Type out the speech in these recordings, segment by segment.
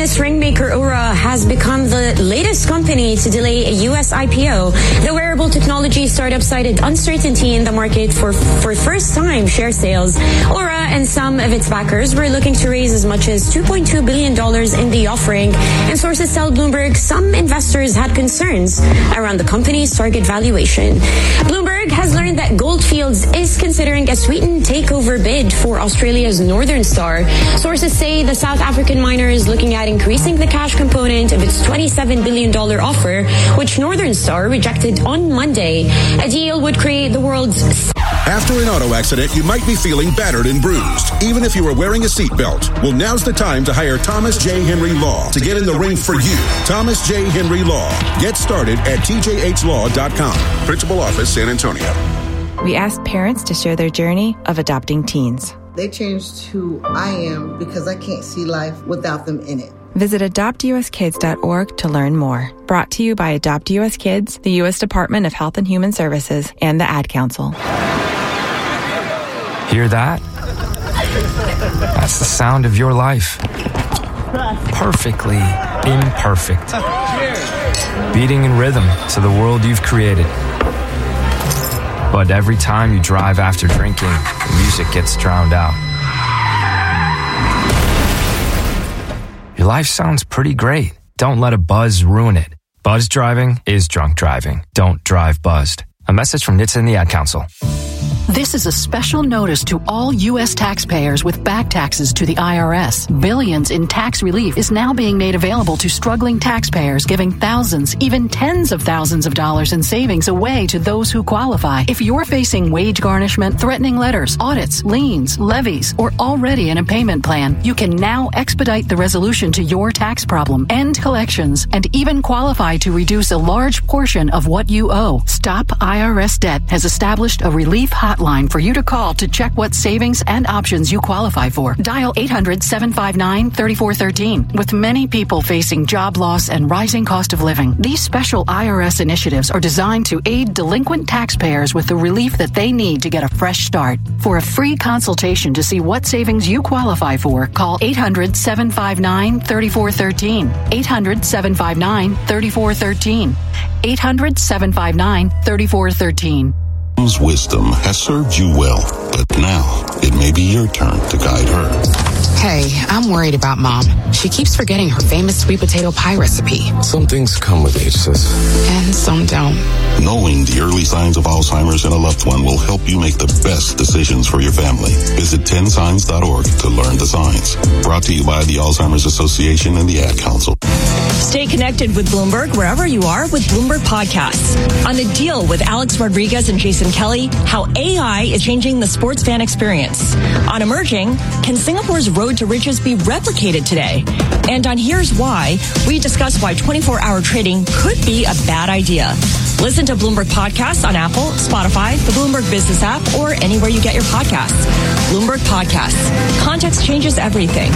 fitness ring maker Oura has become the latest company to delay a U.S. IPO. The wearable technology startup cited uncertainty in the market for first-time share sales. Oura and some of its backers were looking to raise as much as $2.2 billion in the offering, and sources tell Bloomberg some investors had concerns around the company's target valuation. Bloomberg has learned that Gold Fields is considering a sweetened takeover bid for Australia's Northern Star. Sources say the South African miner is looking at increasing the cash component of its $27 billion offer, which Northern Star rejected on Monday. A deal would create the world's... After an auto accident, you might be feeling battered and bruised, even if you are wearing a seatbelt. Well, now's the time to hire Thomas J. Henry Law to get in the ring for you. Thomas J. Henry Law. Get started at tjhlaw.com. Principal Office, San Antonio. We asked parents to share their journey of adopting teens. They changed who I am because I can't see life without them in it. Visit adoptuskids.org to learn more. Brought to you by Adopt US Kids, the U.S. Department of Health and Human Services, and the Ad Council. Hear that? That's the sound of your life. Perfectly imperfect. Beating in rhythm to the world you've created. But every time you drive after drinking, the music gets drowned out. Your life sounds pretty great. Don't let a buzz ruin it. Buzz driving is drunk driving. Don't drive buzzed. A message from NHTSA and the Ad Council. This is a special notice to all U.S. taxpayers with back taxes to the IRS. Billions in tax relief is now being made available to struggling taxpayers, giving thousands, even tens of thousands of dollars in savings away to those who qualify. If you're facing wage garnishment, threatening letters, audits, liens, levies, or already in a payment plan, you can now expedite the resolution to your tax problem, end collections, and even qualify to reduce a large portion of what you owe. Stop IRS Debt has established a relief hotline for you to call to check what savings and options you qualify for. Dial 800-759-3413. With many people facing job loss and rising cost of living, these special IRS initiatives are designed to aid delinquent taxpayers with the relief that they need to get a fresh start. For a free consultation to see what savings you qualify for, call 800-759-3413. 800-759-3413. 800-759-3413. Wisdom has served you well, but now it may be your turn to guide her. Hey, I'm worried about Mom. She keeps forgetting her famous sweet potato pie recipe. Some things come with age, sis. And some don't. Knowing the early signs of Alzheimer's in a loved one will help you make the best decisions for your family. Visit 10signs.org to learn the signs. Brought to you by the Alzheimer's Association and the Ad Council. Stay connected with Bloomberg wherever you are with Bloomberg Podcasts. On The Deal with Alex Rodriguez and Jason Kelly, how AI is changing the sports fan experience. On Emerging, can Singapore's road to riches be replicated today? And on Here's Why, we discuss why 24-hour trading could be a bad idea. Listen to Bloomberg Podcasts on Apple, Spotify, the Bloomberg Business app, or anywhere you get your podcasts. Bloomberg Podcasts. Context changes everything.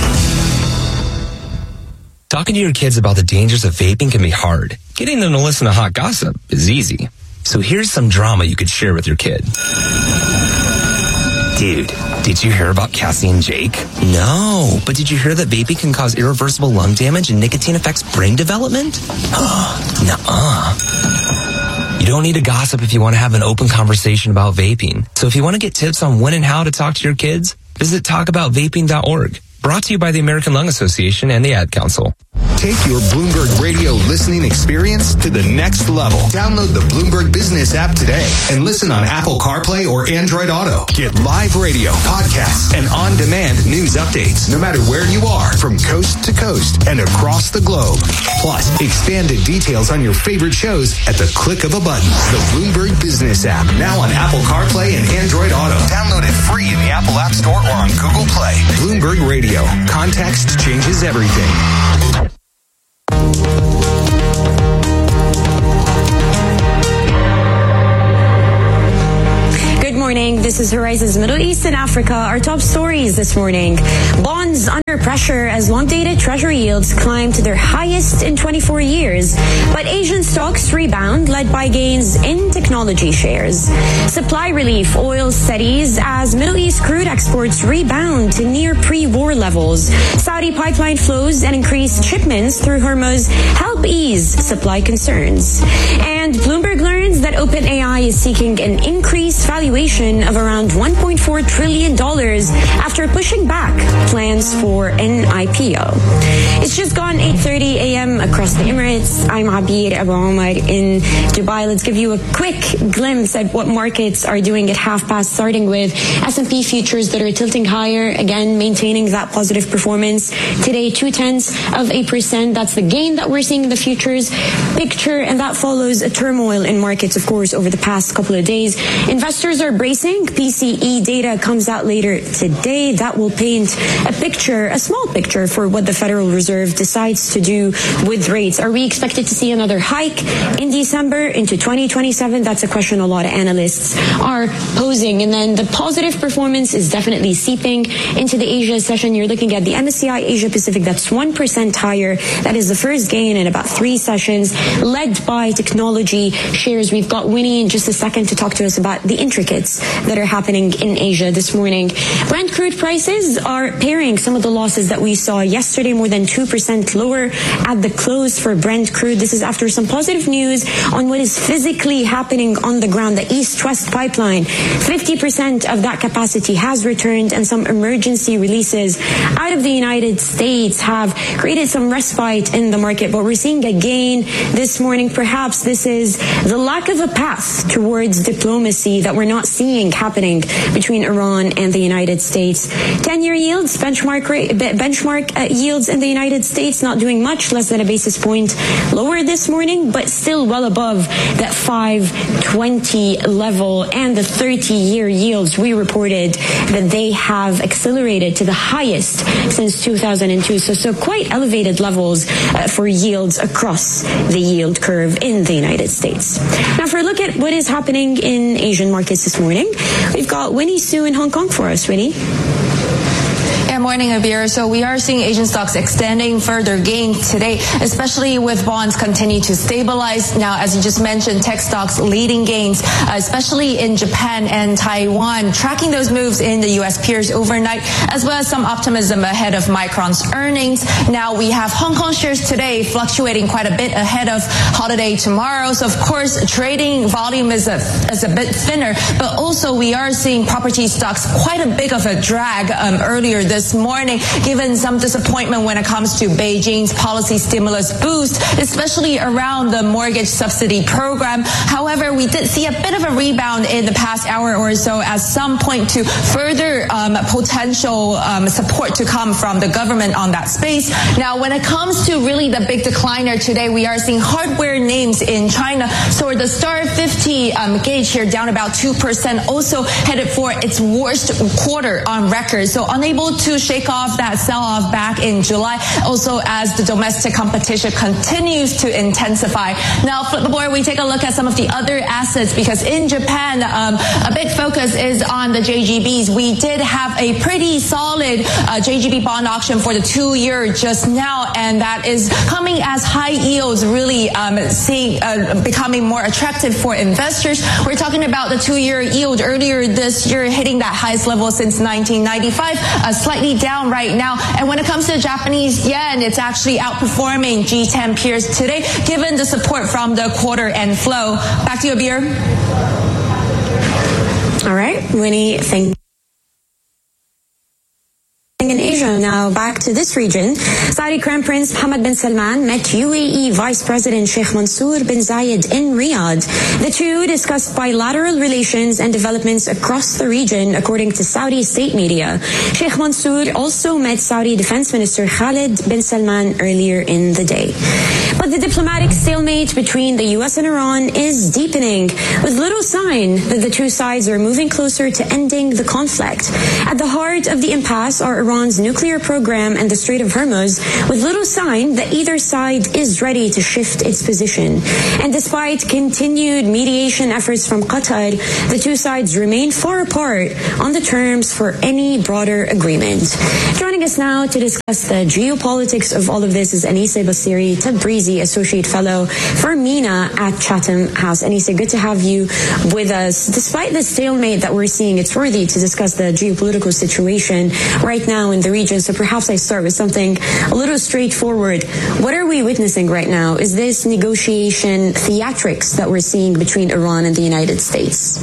Talking to your kids about the dangers of vaping can be hard. Getting them to listen to hot gossip is easy. So here's some drama you could share with your kid. Dude, did you hear about Cassie and Jake? No, but did you hear that vaping can cause irreversible lung damage and nicotine affects brain development? Nuh-uh. You don't need to gossip if you want to have an open conversation about vaping. So if you want to get tips on when and how to talk to your kids, visit talkaboutvaping.org. Brought to you by the American Lung Association and the Ad Council. Take your Bloomberg Radio listening experience to the next level. Download the Bloomberg Business app today and listen on Apple CarPlay or Android Auto. Get live radio, podcasts, and on-demand news updates no matter where you are from coast to coast and across the globe. Plus, expanded details on your favorite shows at the click of a button. The Bloomberg Business app, now on Apple CarPlay and Android Auto. Download it free in the Apple App Store or on Google Play. Bloomberg Radio. Context changes everything. Good morning. This is Horizons Middle East and Africa. Our top stories this morning. Bonds under pressure as long-dated treasury yields climb to their highest in 24 years. But Asian stocks rebound, led by gains in technology shares. Supply relief oil steadies as Middle East crude exports rebound to near pre-war levels. Saudi pipeline flows and increased shipments through Hormuz help ease supply concerns. And Bloomberg learns that OpenAI is seeking an increased valuation of around $1.4 trillion after pushing back plans for an IPO. It's just gone 8:30 a.m. across the Emirates. I'm Abir Abu Omar in Dubai. Let's give you a quick glimpse at what markets are doing at half past, starting with S&P futures that are tilting higher, again maintaining that positive performance. Today, 0.2%. That's the gain that we're seeing in the futures picture, and that follows a turmoil in markets, of course, over the past couple of days. Investors are bracing. PCE data comes out later today. That will paint a picture, a small picture, for what the Federal Reserve decides to do with rates. Are we expected to see another hike in December into 2027? That's a question a lot of analysts are posing. And then the positive performance is definitely seeping into the Asia session. You're looking at the MSCI Asia Pacific. That's 1% higher. That is the first gain in about 3 sessions, led by technology shares. We've got Winnie in just a second to talk to us about the intricacies that are happening in Asia this morning. Brent crude prices are pairing some of the losses that we saw yesterday, more than 2% lower at the close for Brent crude. This is after some positive news on what is physically happening on the ground. The East-West pipeline, 50% of that capacity has returned, and some emergency releases out of the United States have created some respite in the market. But we're seeing a gain this morning. Perhaps this is the lack of a path towards diplomacy that we're not seeing happening between Iran and the United States. 10-year yields, benchmark yields in the United States not doing much, less than a basis point lower this morning, but still well above that 520 level. And the 30-year yields, we reported that they have accelerated to the highest since 2002. So quite elevated levels for yields across the yield curve in the United States. Now, for a look at what is happening in Asian markets this morning, we've got Winnie Su in Hong Kong for us. Winnie? Yeah, morning, Abir. So we are seeing Asian stocks extending further gains today, especially with bonds continue to stabilize. Now, as you just mentioned, tech stocks leading gains, especially in Japan and Taiwan, tracking those moves in the U.S. peers overnight, as well as some optimism ahead of Micron's earnings. Now, we have Hong Kong shares today fluctuating quite a bit ahead of holiday tomorrow. So, of course, trading volume is a bit thinner, but also we are seeing property stocks quite a big of a drag earlier this morning, given some disappointment when it comes to Beijing's policy stimulus boost, especially around the mortgage subsidy program. However, we did see a bit of a rebound in the past hour or so, as some point to further potential support to come from the government on that space. Now, when it comes to really the big decliner today, we are seeing hardware names in China. So the Star 50 gauge here down about 2%, also headed for its worst quarter on record. So unable to shake off that sell-off back in July, also as the domestic competition continues to intensify. Now, flip the board, we take a look at some of the other assets, because in Japan, a big focus is on the JGBs. We did have a pretty solid JGB bond auction for the 2-year just now, and that is coming as high yields really becoming more attractive for investors. We're talking about the 2-year yield earlier this year hitting that highest level since 1995, slightly down right now. And when it comes to Japanese yen, it's actually outperforming G10 peers today, given the support from the quarter end flow. Back to you, Abir. All right, Winnie, thank you. In Asia, now back to this region, Saudi Crown Prince Mohammed bin Salman met UAE Vice President Sheikh Mansour bin Zayed in Riyadh. The two discussed bilateral relations and developments across the region, according to Saudi state media. Sheikh Mansour also met Saudi Defense Minister Khalid bin Salman earlier in the day. But the diplomatic stalemate between the U.S. and Iran is deepening, with little sign that the two sides are moving closer to ending the conflict. At the heart of the impasse are Iran's nuclear nuclear program and the Strait of Hormuz, with little sign that either side is ready to shift its position. And despite continued mediation efforts from Qatar, the two sides remain far apart on the terms for any broader agreement. Joining us now to discuss the geopolitics of all of this is Anisa Basiri Tabrizi, Associate Fellow for MENA at Chatham House. Anisa, good to have you with us. Despite the stalemate that we're seeing, it's worthy to discuss the geopolitical situation right now in the region. So perhaps I start with something a little straightforward. What are we witnessing right now? Is this negotiation theatrics that we're seeing between Iran and the United States?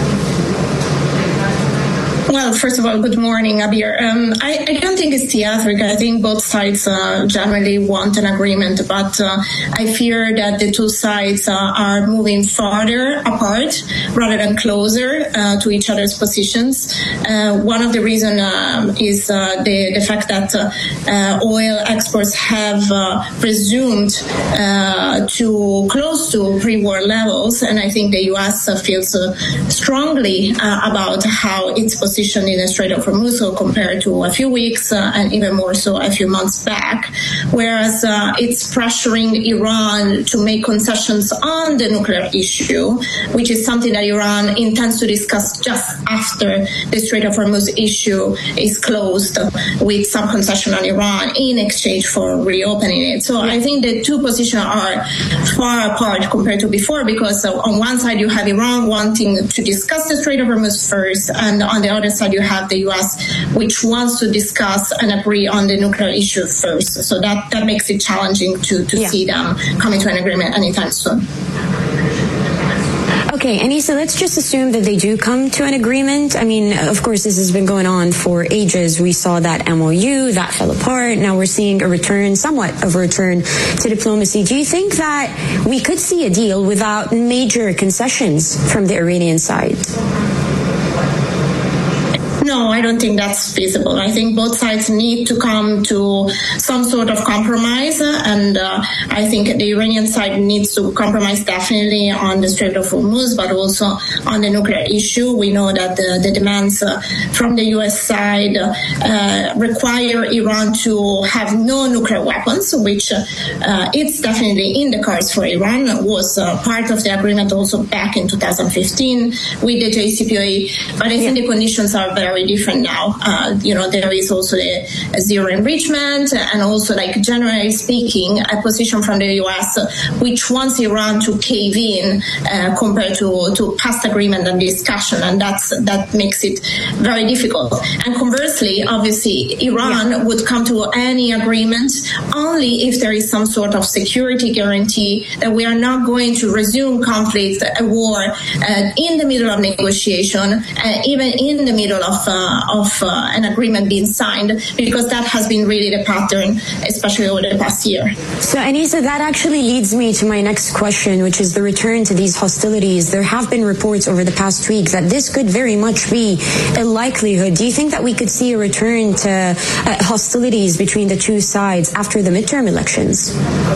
Well, first of all, good morning, Abir. I don't think it's theatric. I think both sides generally want an agreement, but I fear that the two sides are moving farther apart rather than closer to each other's positions. One of the reasons is the fact that oil exports have resumed to close to pre-war levels, and I think the U.S. feels strongly about how its position in the Strait of Hormuz compared to a few weeks and even more so a few months back, whereas it's pressuring Iran to make concessions on the nuclear issue, which is something that Iran intends to discuss just after the Strait of Hormuz issue is closed, with some concession on Iran in exchange for reopening it. So I think the two positions are far apart compared to before, because on one side you have Iran wanting to discuss the Strait of Hormuz first, and on the other side you have the U.S., which wants to discuss and agree on the nuclear issue first. So that makes it challenging to see them coming to an agreement anytime soon. Okay, Anisa, let's just assume that they do come to an agreement. I mean, of course, this has been going on for ages. We saw that MOU, that fell apart. Now we're seeing a return, somewhat of a return to diplomacy. Do you think that we could see a deal without major concessions from the Iranian side? No, I don't think that's feasible. I think both sides need to come to some sort of compromise, and I think the Iranian side needs to compromise definitely on the Strait of Hormuz, but also on the nuclear issue. We know that the demands from the U.S. side require Iran to have no nuclear weapons, which it's definitely in the cards for Iran, was part of the agreement also back in 2015 with the JCPOA, but I think the conditions are very different now. There is also the zero enrichment, and also, like, generally speaking, a position from the U.S. which wants Iran to cave in compared to past agreement and discussion, and that makes it very difficult. And conversely, obviously, Iran would come to any agreement only if there is some sort of security guarantee that we are not going to resume conflict, a war, in the middle of negotiation, even in the middle of an agreement being signed, because that has been really the pattern, especially over the past year. So, Anisa, that actually leads me to my next question, which is the return to these hostilities. There have been reports over the past week that this could very much be a likelihood. Do you think that we could see a return to hostilities between the two sides after the midterm elections?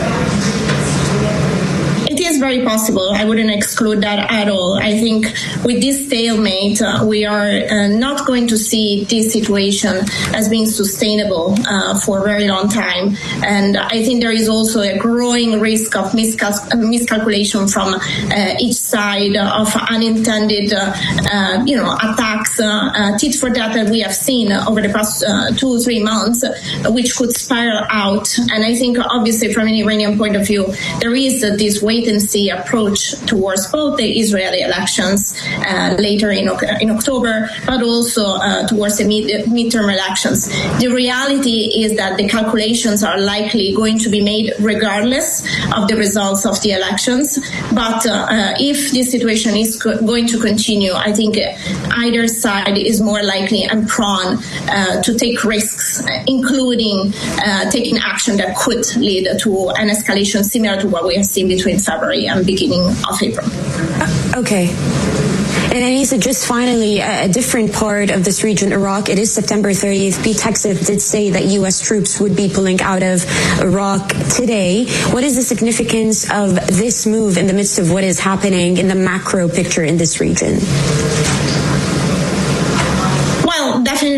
It is very possible. I wouldn't exclude that at all. I think with this stalemate, we are not going to see this situation as being sustainable for a very long time. And I think there is also a growing risk of miscalculation from each side, of unintended, attacks, tit for tat that we have seen over the past 2-3 months, which could spiral out. And I think, obviously, from an Iranian point of view, there is this wait-and-see approach towards both the Israeli elections later in October, but also towards the midterm elections. The reality is that the calculations are likely going to be made regardless of the results of the elections. But if this situation is going to continue, I think either side is more likely and prone to take risks, including taking action that could lead to an escalation similar to what we have seen between February and beginning of April. Okay. And Anisa, just finally, a different part of this region, Iraq, it is September 30th. Pete Hegseth did say that U.S. troops would be pulling out of Iraq today. What is the significance of this move in the midst of what is happening in the macro picture in this region? Well, definitely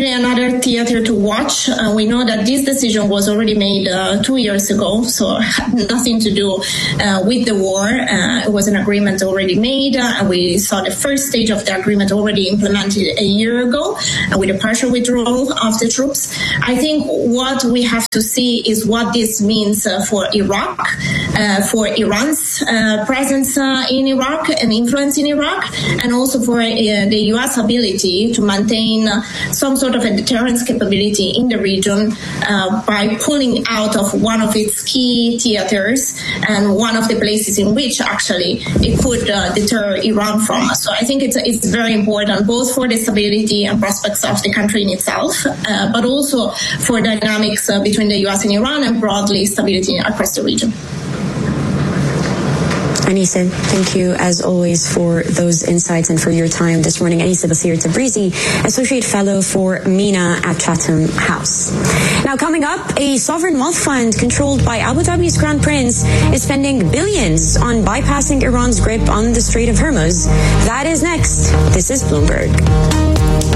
definitely another theater to watch. We know that this decision was already made 2 years ago, so had nothing to do with the war. It was an agreement already made, and we saw the first stage of the agreement already implemented a year ago with a partial withdrawal of the troops. I think what we have to see is what this means for Iraq, for Iran's presence in Iraq and influence in Iraq, and also for the U.S. ability to maintain some sort of a deterrence capability in the region by pulling out of one of its key theaters and one of the places in which actually it could deter Iran from. So I think it's very important both for the stability and prospects of the country in itself, but also for dynamics between the U.S. and Iran and broadly stability across the region. Anissa, thank you as always for those insights and for your time this morning. Anissa Basir Tabrizi, Associate Fellow for MENA at Chatham House. Now coming up, a sovereign wealth fund controlled by Abu Dhabi's Crown Prince is spending billions on bypassing Iran's grip on the Strait of Hormuz. That is next. This is Bloomberg.